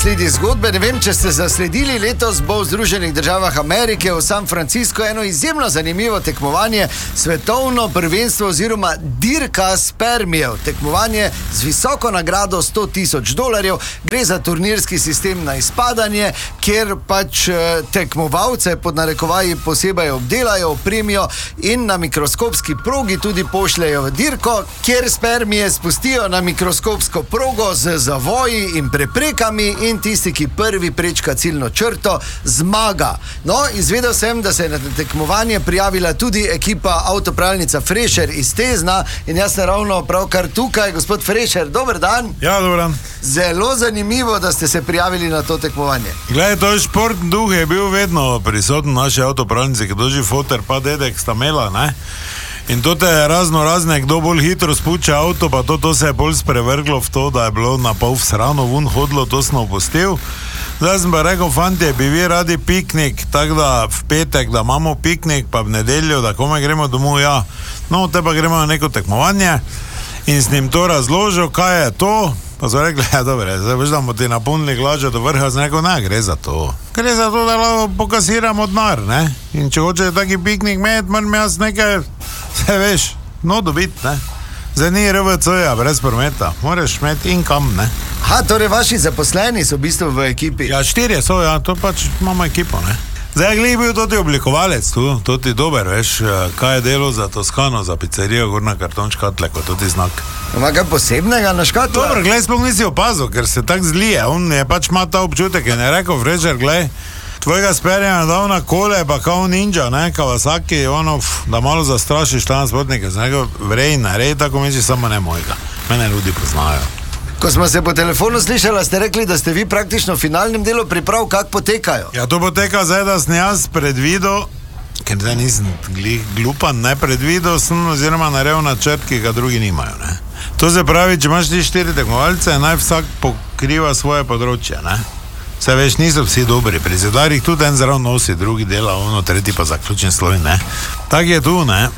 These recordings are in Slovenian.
sledi zgodbe. Ne vem, če ste zasledili, letos bo v Združenih državah Amerike v San Francisco eno izjemno zanimivo tekmovanje, svetovno prvenstvo oziroma dirka spermijev. Tekmovanje z visoko nagrado $100,000. Gre za turnirski sistem na izpadanje, kjer pač tekmovalce pod narekovaji posebej obdelajo, opremijo in na mikroskopski progi tudi pošljajo v dirko, kjer spermije spustijo na mikroskopsko progo z zavoji in preprekami in tisti, ki prvi prečka ciljno črto, zmaga. No, izvedel sem, da se je na tekmovanje prijavila tudi ekipa avtopralnica Fresher iz Tezna in jaz sem ravno pravkar tukaj. Gospod Fresher, dober dan. Ja, dober dan. Zelo zanimivo, da ste se prijavili na to tekmovanje. Glej, to je športni duh, je bil vedno prisoten naše avtopralnice, ki doži foter pa dedek sta imela, ne? In to te je razne, kdo bolj hitro spuče avto, pa to se je bolj sprevrglo v to, da je bilo na pol vsrano vun hodilo, to sem opustil. Zdaj sem pa rekel, fantje, bi vi radi piknik, tako da v petek, da imamo piknik, pa v nedeljo, da kome gremo domov, ja. No, te pa gremo na neko tekmovanje in s njim to razložil, kaj je to. Pa so rekli, ja, dobre, zdaj veš, da bomo ti napolnili glažo do vrha, sem rekel, ne, gre za to. Gre za to, da lahko pokasiramo denar, ne? In če hoče taki piknik imeti, moram jaz nekaj, se veš, no dobiti, ne? Zdaj ni RVC-ja, brez prometa, moraš imeti income, ne? Ha, torej vaši zaposleni so v bistvu v ekipi? Ja, 4 so, ja, to pač imamo ekipo, ne? Zdaj, glej, bil to ti oblikovalec tu, to ti dober, veš, kaj je delo za Toskano, za pizzerijo, gorna karton škatle, kot to ti znak. Ima kaj posebnega na škatlo? Dobro, glej, sploh nisi opazil, ker se tak zlije, on je pač ima ta občutek in je rekel, Fresher, glej, tvojega sperja dal na kole, pa kao ninja, ne, Kawasaki, ono, da malo zastrašiš transportnike, sem rekel, vrej, narej, tako misliš, samo ne mojega, mene ljudi poznajo. Ko smo se po telefonu slišali, ste rekli, da ste vi praktično v finalnem delu priprav, kak potekajo? Ja, to poteka zdaj, da sem jaz predvidel, ker zdaj nisem glupan, ne predvidel sem oziroma naredil načrt, ki ga drugi nimajo, ne. To se pravi, če imaš ti 4 tekmovalce, naj vsak pokriva svoje področje, ne. Vse veš, niso vsi dobri, pri zedarjih tudi en zraven nosi, drugi dela ono, tretji pa zaključen sloj, ne. Tak je tu, ne.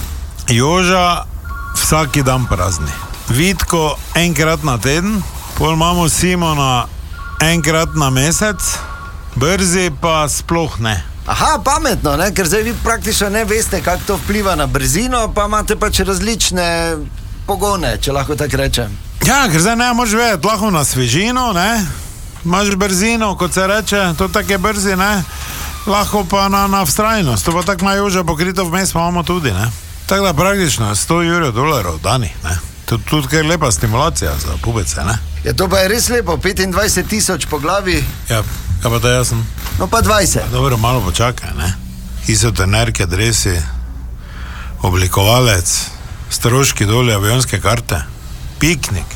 Joža vsaki dan prazni. Vitko enkrat na teden, pol imamo Simona enkrat na mesec, Brzi pa sploh ne. Aha, pametno, ne? Ker zdaj vi praktično ne veste, kako to vpliva na brzino, pa imate pač različne pogone, če lahko tako rečem. Ja, ker zdaj ne moraš vedeti, lahko na svežino, ne? Imaš brzino, kot se reče, to tako je brzi, ne? Lahko pa na vztrajnost, to pa tako ima Joža pokrito vmes, pa imamo tudi, ne? Tako da praktično $100 dani, ne? Tudi kar lepa stimulacija za pubece, ne? Ja, to pa je res lepo, 25,000 po glavi. Ja, kaj pa to jaz sem? No pa 20. Dobro, malo počakaj, ne? Izotenerke, dresi, oblikovalec, stroški doli, avionske karte, piknik.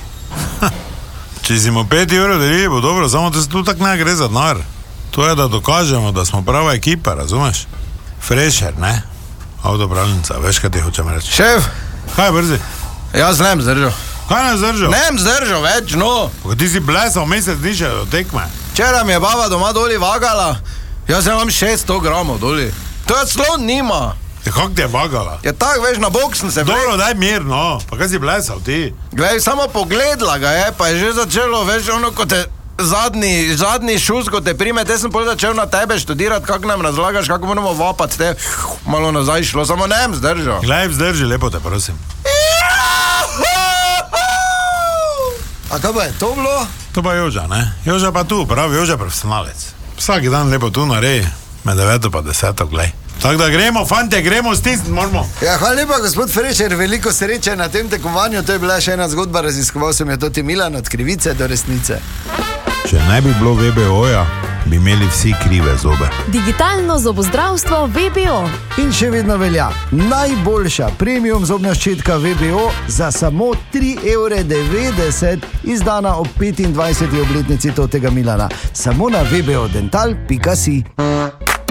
Če si mu €5 delili, bo dobro, samo da se tu tak ne gre za denar. To je, da dokažemo, da smo prava ekipa, razumeš? Fresher, ne? Avtopravljenica, veš, kaj ti hočem reči? Šef! Kaj je Brzi? Jaz ne zdržal. Kaj ne zdržal? Ne zdržal več, no. Pa ti si blesal mesec dni še do tekme. Včeraj mi je baba doma doli vagala, jaz imam 600 gramov doli. To je slon nima. Ja, kako ti je vagala? Ja tak, veš, na bok sem se vlek. Dobro, daj mir, no. Pa kaj si blesal ti? Glej, samo pogledala ga je, pa je že začelo, veš, ono, ko te zadnji šus, ko te prime, te sem potem začel na tebe študirati, kako nam razlagaš, kako moramo vapati, te malo nazaj šlo, samo ne zdržal. Glej, vzdrži, lepo te prosim. A kaj pa je to bilo? To pa Joža, ne? Joža pa tu, pravi, Joža profesionalec. Vsak dan lepo tu nareji, med 9 pa 10, glej. Tako da gremo, fante, gremo, stisniti moramo. Ja, hvala lepa, gospod Fresher, veliko sreče na tem tekmovanju, to je bila še ena zgodba, raziskoval sem jo Toti Milan od krivice do resnice. Če ne bi bilo VBO-ja, bi imeli vsi krive zobe. Digitalno zobozdravstvo VBO. In še vedno velja, najboljša premium zobna ščetka VBO za samo €3,90, izdana ob 25. obletnici Totega Milana. Samo na vbodental.si.